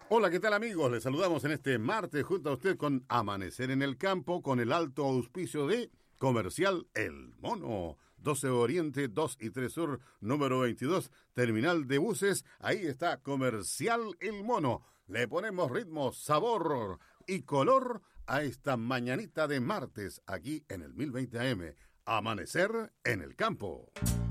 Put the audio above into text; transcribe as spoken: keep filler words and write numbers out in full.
Hola, ¿qué tal amigos? Les saludamos en este martes junto a usted con Amanecer en el Campo con el alto auspicio de Comercial El Mono. doce Oriente, dos y tres Sur, número veintidós, Terminal de Buses. Ahí está Comercial El Mono. Le ponemos ritmo, sabor y color a esta mañanita de martes aquí en el mil veinte A M. Amanecer en el Campo.